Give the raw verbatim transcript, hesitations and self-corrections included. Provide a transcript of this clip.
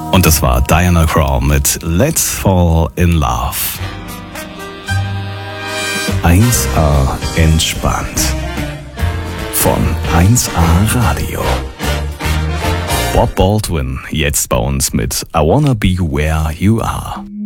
Und das war Diana Krall mit Let's Fall in Love. eins A entspannt. Von eins A Radio. Bob Baldwin jetzt bei uns mit I Wanna Be Where You Are.